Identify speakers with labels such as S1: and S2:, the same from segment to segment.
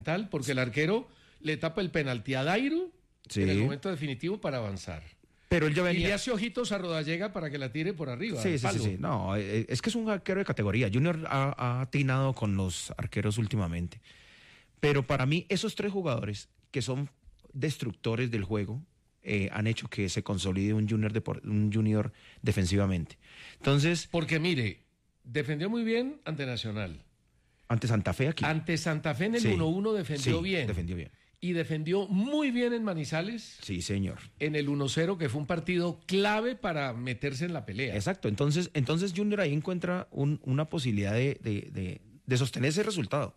S1: tal, porque el arquero le tapa el penalti a Dairo
S2: Sí.
S1: en el momento definitivo para avanzar.
S2: Pero él ya
S1: Y le
S2: venía...
S1: hace ojitos a Rodallega para que la tire por arriba.
S2: Sí,
S1: al
S2: sí, sí,
S1: palo.
S2: sí. No, es que es un arquero de categoría. Junior ha atinado con los arqueros últimamente. Pero para mí, esos tres jugadores que son destructores del juego han hecho que se consolide un Junior defensivamente. Entonces,
S1: Porque mire, defendió muy bien ante Nacional.
S2: ante Santa Fe aquí.
S1: Ante Santa Fe en el
S2: Sí.
S1: 1-1 defendió
S2: Sí,
S1: bien.
S2: defendió bien.
S1: Y defendió muy bien en Manizales
S2: Sí, señor.
S1: en el 1-0, que fue un partido clave para meterse en la pelea.
S2: Exacto. Entonces Junior ahí encuentra una posibilidad de sostener ese resultado.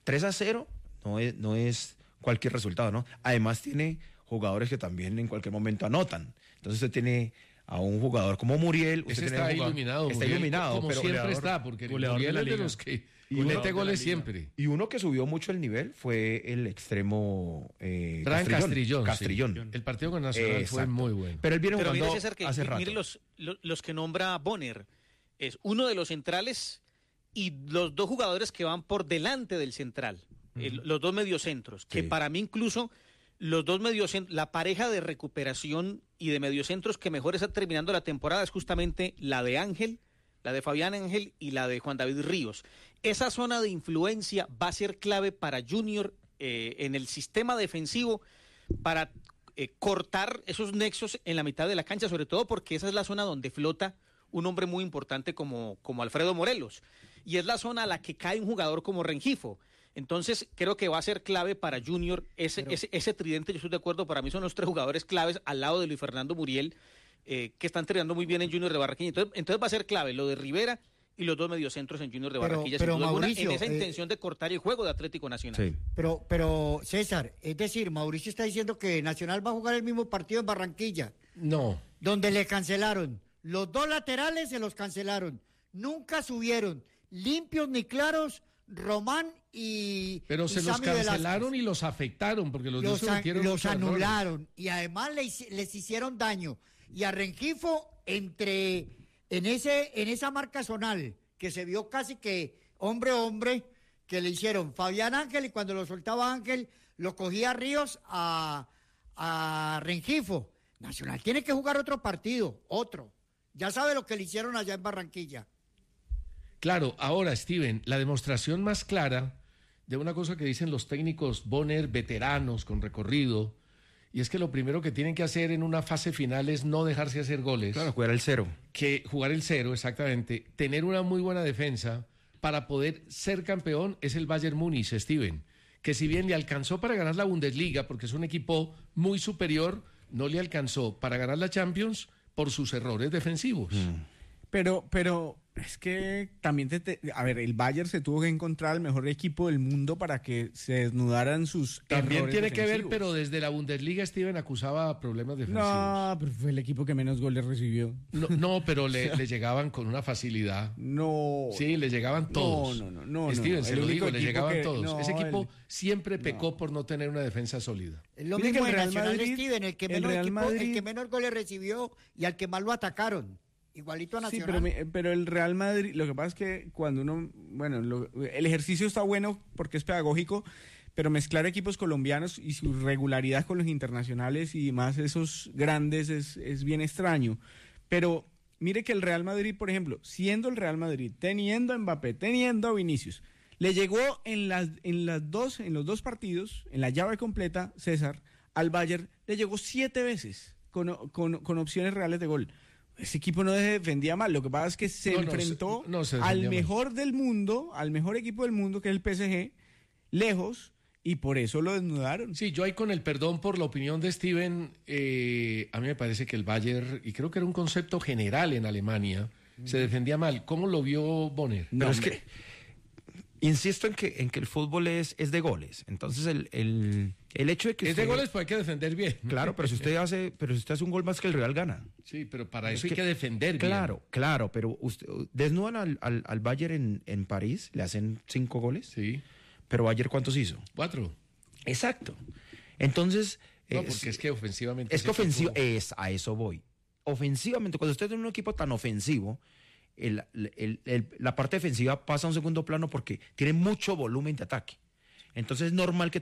S2: 3-0 no es cualquier resultado, ¿no? Además tiene jugadores que también en cualquier momento anotan. Entonces usted tiene a un jugador como Muriel.
S1: Ese
S2: usted
S1: está
S2: tiene un jugador-
S1: iluminado.
S2: Está
S1: Muriel,
S2: iluminado,
S1: como
S2: pero
S1: siempre
S2: goleador.
S1: está, porque
S3: goleador
S1: Muriel
S3: de la
S1: es de
S3: liga.
S1: los que
S2: Y
S1: mete
S3: goleador de la
S1: goles
S3: liga.
S1: siempre.
S2: Y uno que subió mucho el nivel fue el extremo
S1: Brian Castrillón.
S2: Castrillón.
S1: Sí. El partido con Nacional fue
S2: Exacto.
S1: muy bueno.
S2: Pero él viene
S4: Pero
S2: jugando
S4: mire, César, que
S2: hace rato.
S4: mire los que nombra Bonner. Es uno de los centrales y los dos jugadores que van por delante del central. Los dos mediocentros. Que
S2: Sí.
S4: para mí incluso los dos mediocentros, la pareja de recuperación y de mediocentros que mejor está terminando la temporada es justamente la de Ángel, la de Fabián Ángel y la de Juan David Ríos. Esa zona de influencia va a ser clave para Junior en el sistema defensivo para cortar esos nexos en la mitad de la cancha, sobre todo porque esa es la zona donde flota un hombre muy importante como Alfredo Morelos, y es la zona a la que cae un jugador como Rengifo. Entonces creo que va a ser clave para Junior ese tridente. Yo estoy de acuerdo, para mí son los tres jugadores claves al lado de Luis Fernando Muriel, que están entrenando muy bien en Junior de Barranquilla. Entonces va a ser clave lo de Rivera y los dos mediocentros en Junior de Barranquilla,
S5: pero
S4: sin duda alguna,
S5: Mauricio,
S4: en esa intención de cortar el juego de Atlético Nacional.
S2: Sí.
S5: Pero César, es decir, Mauricio está diciendo que Nacional va a jugar el mismo partido en Barranquilla,
S1: No.
S5: donde le cancelaron. Los dos laterales se los cancelaron. Nunca subieron, limpios ni claros, Román y
S1: Pero se
S5: y
S1: los
S5: Sammy Velázquez.
S1: cancelaron y los afectaron, porque los dos cometieron
S5: los
S1: muchos errores.
S5: anularon y además les hicieron daño. Y a Rengifo, en esa marca zonal, que se vio casi que hombre a hombre, que le hicieron Fabián Ángel, y cuando lo soltaba Ángel, lo cogía Ríos a Rengifo. Nacional tiene que jugar otro partido, otro. Ya sabe lo que le hicieron allá en Barranquilla.
S1: Claro, ahora, Steven, la demostración más clara de una cosa que dicen los técnicos Bonner, veteranos con recorrido, y es que lo primero que tienen que hacer en una fase final es no dejarse hacer goles.
S2: Claro, jugar el 0.
S1: Que jugar el 0, exactamente, tener una muy buena defensa para poder ser campeón es el Bayern Múnich, Steven, que si bien le alcanzó para ganar la Bundesliga, porque es un equipo muy superior, no le alcanzó para ganar la Champions por sus errores defensivos.
S3: Pero es que también a ver, el Bayern se tuvo que encontrar el mejor equipo del mundo para que se desnudaran sus
S1: También
S3: errores
S1: tiene que ver,
S3: defensivos.
S1: pero desde la Bundesliga Steven acusaba problemas defensivos.
S3: No, pero fue el equipo que menos goles recibió.
S1: No, pero le llegaban con una facilidad.
S3: No.
S1: Sí, le llegaban todos.
S3: No.
S1: Steven, se
S3: El
S1: lo
S3: único
S1: digo, le
S3: equipo
S1: llegaban
S3: que-
S1: todos.
S3: no,
S1: Ese equipo
S3: el-
S1: siempre pecó por no tener una defensa sólida.
S5: Es lo
S3: Mire
S5: mismo
S3: que el
S5: de
S3: Real
S5: Nacional,
S3: Madrid-
S5: Steven, el que menos goles recibió y al que más lo atacaron. Igualito a
S3: Sí,
S5: Nacional.
S3: pero el Real Madrid, lo que pasa es que cuando uno, el ejercicio está bueno porque es pedagógico, pero mezclar equipos colombianos y su regularidad con los internacionales y más esos grandes es bien extraño. Pero mire que el Real Madrid, por ejemplo, siendo el Real Madrid, teniendo a Mbappé, teniendo a Vinicius, le llegó en los dos partidos, en la llave completa, César, al Bayern, le llegó 7 veces con opciones reales de gol. Ese equipo no se defendía mal, lo que pasa es que se enfrentó
S1: se
S3: al
S1: defendía
S3: mejor del mundo, al mejor equipo del mundo, que es el PSG, lejos, y por eso lo desnudaron.
S1: Sí, yo ahí con el perdón por la opinión de Steven, a mí me parece que el Bayern, y creo que era un concepto general en Alemania, se defendía mal. ¿Cómo lo vio Bonner?
S2: No, es que insisto en que el fútbol es de goles. Entonces el hecho de que
S1: Es de
S2: usted-
S1: goles, pues hay que defender bien.
S2: Claro, pero si usted hace un gol más que el Real gana.
S1: Sí, pero para
S2: Es
S1: eso hay que defender bien.
S2: Claro, pero usted desnudan al Bayern en París, le hacen 5 goles.
S1: Sí,
S2: Pero Bayern, ¿cuántos hizo?
S1: 4.
S2: Exacto. Entonces,
S1: No, porque es que ofensivamente...
S2: es que
S1: ese
S2: ofensivo,
S1: equipo-
S2: a eso voy. Ofensivamente, cuando usted tiene un equipo tan ofensivo, la parte defensiva pasa a un segundo plano porque tiene mucho volumen de ataque. Entonces es normal que